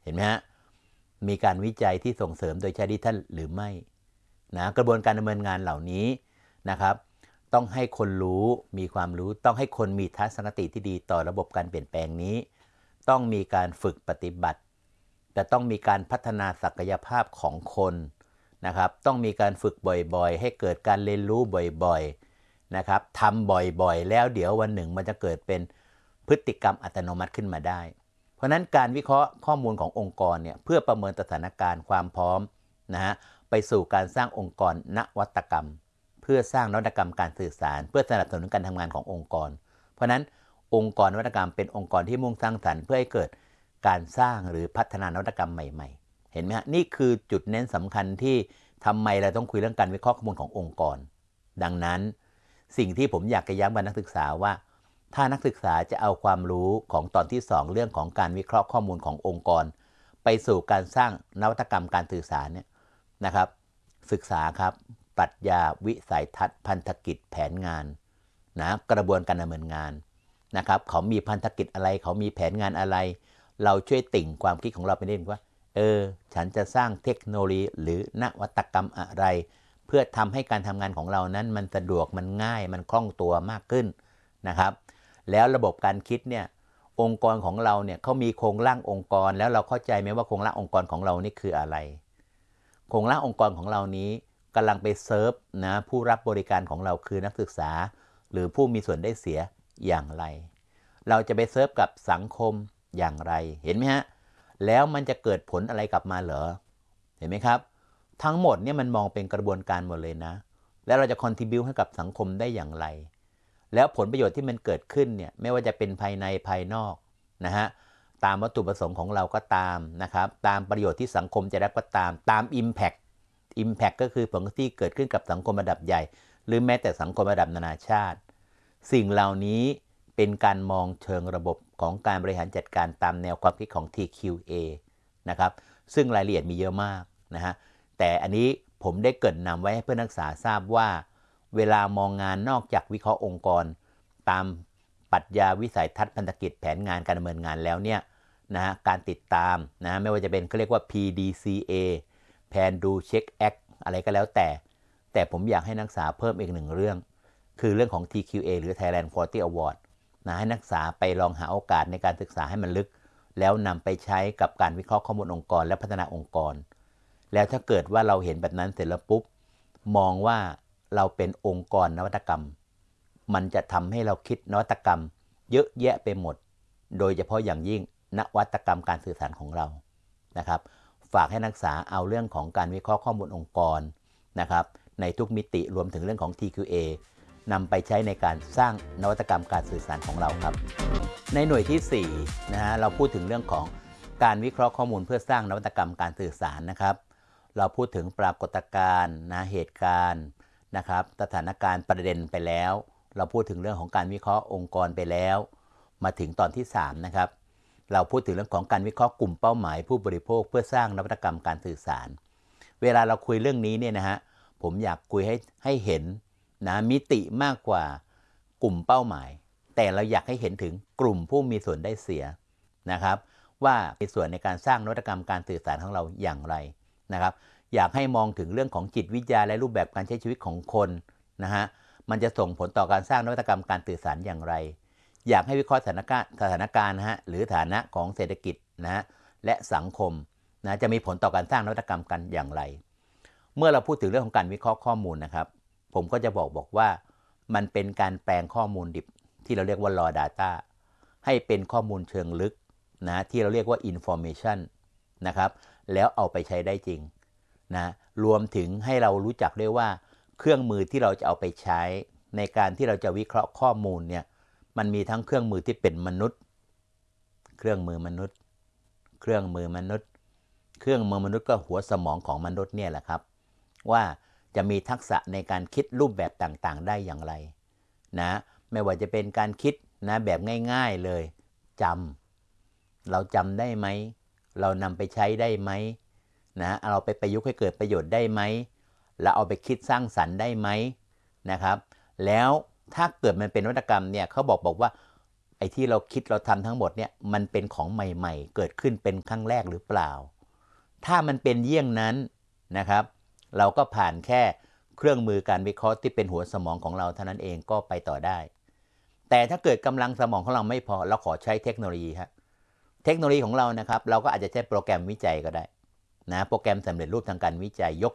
เห็นไหมฮะมีการวิจัยที่ส่งเสริมโดยใช้ดิจิทัลหรือไม่นะกระบวนการดำเนินงานเหล่านี้นะครับต้องให้คนรู้มีความรู้ต้องให้คนมีทัศนคติที่ดีต่อระบบการเปลี่ยนแปลงนี้ต้องมีการฝึกปฏิบัติแต่ต้องมีการพัฒนาศักยภาพของคนนะครับต้องมีการฝึกบ่อยๆให้เกิดการเรียนรู้บ่อยๆนะครับทำบ่อยๆแล้วเดี๋ยววันหนึ่งมันจะเกิดเป็นพฤติกรรมอัตโนมัติขึ้นมาได้เพราะนั้นการวิเคราะห์ข้อมูลขององค์กรเนี่ยเพื่อประเมินสถานการณ์ความพร้อมนะฮะไปสู่การสร้างองค์กรนวัตกรรมเพื่อสร้างนวัตกรรมการสื่อสารเพื่อสนับสนุนการทำงานขององค์กรเพราะนั้นองค์กรนวัตกรรมเป็นองค์กรที่มุ่งสร้างสรรค์เพื่อให้เกิดการสร้างหรือพัฒนานวัตกรรมใหม่ๆเห็นไหมฮะนี่คือจุดเน้นสำคัญที่ทำไมเราต้องคุยเรื่องการวิเคราะห์ข้อมูลขององค์กรดังนั้นสิ่งที่ผมอยากจะย้ำกับนักศึกษาว่าถ้านักศึกษาจะเอาความรู้ของตอนที่2เรื่องของการวิเคราะห์ข้อมูลขององค์กรไปสู่การสร้างนวัตกรรมการสื่อสารเนี่ยนะครับศึกษาครับปรัชญาวิสัยทัศน์พันธกิจแผนงานนะกระบวนการดำเนินงานนะครับเขามีพันธกิจอะไรเขามีแผนงานอะไรเราช่วยติ่งความคิดของเราไปได้ว่าฉันจะสร้างเทคโนโลยีหรือนวัตกรรมอะไรเพื่อทำให้การทำงานของเรานั้นมันสะดวกมันง่ายมันคล่องตัวมากขึ้นนะครับแล้วระบบการคิดเนี่ยองค์กรของเราเนี่ยเขามีโครงร่างองค์กรแล้วเราเข้าใจไหมว่าโครงร่างองค์กรของเรานี่คืออะไรโครงร่างองค์กรของเรานี้กำลังไปเซิร์ฟนะผู้รับบริการของเราคือนักศึกษาหรือผู้มีส่วนได้เสียอย่างไรเราจะไปเซิร์ฟกับสังคมอย่างไรเห็นไหมฮะแล้วมันจะเกิดผลอะไรกลับมาเหรอเห็นไหมครับทั้งหมดเนี่ยมันมองเป็นกระบวนการหมดเลยนะแล้วเราจะคอนทริบิวให้กับสังคมได้อย่างไรแล้วผลประโยชน์ที่มันเกิดขึ้นเนี่ยไม่ว่าจะเป็นภายในภายนอกนะฮะตามวัตถุประสงค์ของเราก็ตามนะครับตามประโยชน์ที่สังคมจะได้ก็ตาม Impact ก็คือผลที่เกิดขึ้นกับสังคมระดับใหญ่หรือแม้แต่สังคมระดับนานาชาติสิ่งเหล่านี้เป็นการมองเชิงระบบของการบริหารจัดการตามแนวความคิดของ TQA นะครับซึ่งรายละเอียดมีเยอะมากนะฮะแต่อันนี้ผมได้เกริ่นนำไว้ให้เพื่อนนักศึกษาทราบว่าเวลามองงานนอกจากวิเคราะห์องค์กรตามปรัชญาวิสัยทัศน์พันธกิจแผนงานการดำเนินงานแล้วเนี่ยนะฮะการติดตามนะไม่ว่าจะเป็นเขาเรียกว่า PDCA Plan Do Check Act อะไรก็แล้วแต่ผมอยากให้นักศึกษาเพิ่มอีกหนึ่งเรื่องคือเรื่องของ TQA หรือ Thailand Quality Award นะให้นักศึกษาไปลองหาโอกาสในการศึกษาให้มันลึกแล้วนำไปใช้กับการวิเคราะห์ข้อมูลองค์กรและพัฒนาองค์กรแล้วถ้าเกิดว่าเราเห็นแบบนั้นเสร็จแล้วปุ๊บมองว่าเราเป็นองค์กรนวัตกรรมมันจะทำให้เราคิดนวัตกรรมเยอะแยะไปหมดโดยเฉพาะอย่างยิ่งนวัตกรรมการสื่อสารของเรานะครับฝากให้นักศึกษาเอาเรื่องของการวิเคราะห์ข้อมูลองค์กรนะครับในทุกมิติรวมถึงเรื่องของ TQA นำไปใช้ในการสร้างนวัตกรรมการสื่อสารของเราครับในหน่วยที่4นะฮะเราพูดถึงเรื่องของการวิเคราะห์ข้อมูลเพื่อสร้างนวัตกรรมการสื่อสารนะครับเราพูดถึงปรากฏการณ์นะเหตุการณ์นะครับสถานการณ์ประเด็นไปแล้วเราพูดถึงเรื่องของการวิเคราะห์องค์กรไปแล้วมาถึงตอนที่3นะครับเราพูดถึงเรื่องของการวิเคราะห์กลุ่มเป้าหมายผู้บริโภคเพื่อสร้างนวัตกรรมการสื่อสารเวลาเราคุยเรื่องนี้เนี่ยนะฮะผมอยากคุยให้เห็นนะมิติมากกว่ากลุ่มเป้าหมายแต่เราอยากให้เห็นถึงกลุ่มผู้มีส่วนได้เสียนะครับว่ามีส่วนในการสร้างนวัตกรรมการสื่อสารของเราอย่างไรนะครับอยากให้มองถึงเรื่องของจิตวิทยาและรูปแบบการใช้ชีวิตของคนนะฮะมันจะส่งผลต่อการสร้างนวัตกรรมการสื่อสารอย่างไรอยากให้วิเคราะห์สถานการณ์นะฮะหรือฐานะของเศรษฐกิจนะฮะและสังคมนะจะมีผลต่อการสร้างนวัตกรรมกันอย่างไรเมื่อเราพูดถึงเรื่องของการวิเคราะห์ข้อมูลนะครับผมก็จะบอกว่ามันเป็นการแปลงข้อมูลดิบที่เราเรียกว่า raw data ให้เป็นข้อมูลเชิงลึกนะที่เราเรียกว่า information นะครับแล้วเอาไปใช้ได้จริงนะรวมถึงให้เรารู้จักด้วยว่าเครื่องมือที่เราจะเอาไปใช้ในการที่เราจะวิเคราะห์ข้อมูลเนี่ยมันมีทั้งเครื่องมือที่เป็นมนุษย์เครื่องมือมนุษย์เครื่องมือมนุษย์เครื่องมือมนุษย์ก็หัวสมองของมนุษย์เนี่ยแหละครับว่าจะมีทักษะในการคิดรูปแบบต่างๆได้อย่างไรนะไม่ว่าจะเป็นการคิดนะแบบง่ายๆเลยเราจำได้ไหมเรานำไปใช้ได้ไหมนะเราไปประยุกต์ให้เกิดประโยชน์ได้ไหมเราเอาไปคิดสร้างสรรค์ได้ไหมนะครับแล้วถ้าเกิดมันเป็นนวัตกรรมเนี่ยเขาบอกว่าไออ้ที่เราคิดเราทำทั้งหมดเนี่ยมันเป็นของใหม่ๆเกิดขึ้นเป็นครั้งแรกหรือเปล่าถ้ามันเป็นเยี่ยงนั้นนะครับเราก็ผ่านแค่เครื่องมือการวิเคราะห์ที่เป็นหัวสมองของเราเท่านั้นเองก็ไปต่อได้แต่ถ้าเกิดกำลังสมองของเราไม่พอเราขอใช้เทคโนโลยีครับเทคโนโลยีของเรานะครับเราก็อาจจะใช้โปรแกรมวิจัยก็ได้นะโปรแกรมสำเร็จรูปทางการวิจัยยก